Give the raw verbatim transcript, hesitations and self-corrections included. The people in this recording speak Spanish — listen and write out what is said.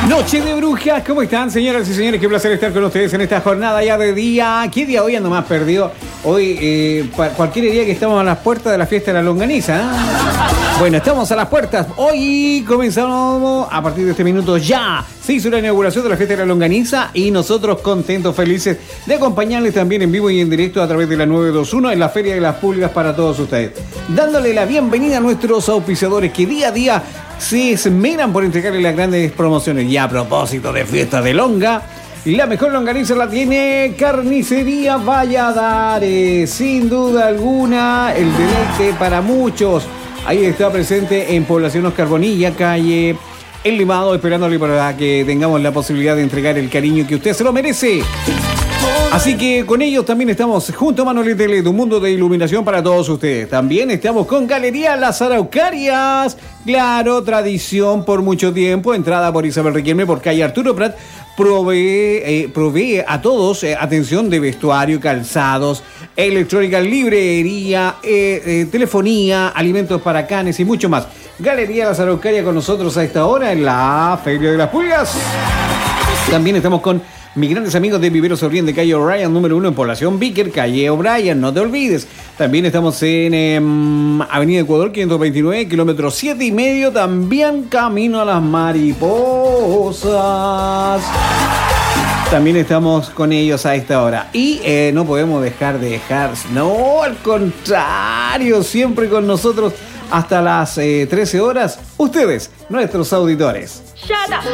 Noche de brujas, ¿cómo están, señoras y señores? Qué placer estar con ustedes en esta jornada ya de día. ¿Qué día hoy ando más perdido? Hoy, eh, cualquier día que estamos a las puertas de la fiesta de la longaniza, ¿eh? Bueno, estamos a las puertas. Hoy comenzamos a partir de este minuto ya. Se hizo la inauguración de la fiesta de la longaniza y nosotros contentos, felices de acompañarles también en vivo y en directo a través de la nueve dos uno en la Feria de las Pulgas para todos ustedes. Dándole la bienvenida a nuestros auspiciadores que día a día se esmeran por entregarle las grandes promociones. Y a propósito de fiesta de longa, la mejor longaniza la tiene Carnicería Valladares. Sin duda alguna, el deleite para muchos. Ahí está presente en Población Oscar Bonilla, calle El Limado, esperándole para que tengamos la posibilidad de entregar el cariño que usted se lo merece. Así que con ellos también estamos junto a Manuel Teledo, un mundo de iluminación para todos ustedes. También estamos con Galería Las Araucarias. Claro, tradición por mucho tiempo, entrada por Isabel Riquelme, por calle Arturo Prat. Provee, eh, provee a todos eh, atención de vestuario, calzados, electrónica, librería, eh, eh, telefonía, alimentos para canes y mucho más. Galería Las Araucarias con nosotros a esta hora en la Feria de las Pulgas. También estamos con mis grandes amigos de Viveros O'Brien de calle O'Brien, número uno en Población Víquer, calle O'Brien, no te olvides. También estamos en eh, Avenida Ecuador, quinientos veintinueve, kilómetro siete y medio, también camino a las mariposas. También estamos con ellos a esta hora. Y eh, no podemos dejar de dejar, no, al contrario, siempre con nosotros hasta las eh, trece horas, ustedes, nuestros auditores. Shut up.